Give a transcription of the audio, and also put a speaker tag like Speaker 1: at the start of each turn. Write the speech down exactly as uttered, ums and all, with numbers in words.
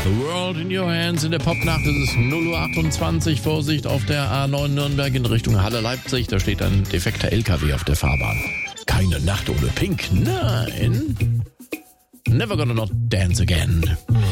Speaker 1: The World in Your Hands. In der Popnacht ist es null Uhr achtundzwanzig. Vorsicht auf der A neun Nürnberg in Richtung Halle-Leipzig. Da steht ein defekter L K W auf der Fahrbahn. Keine Nacht ohne Pink. Nein. Never gonna not dance again.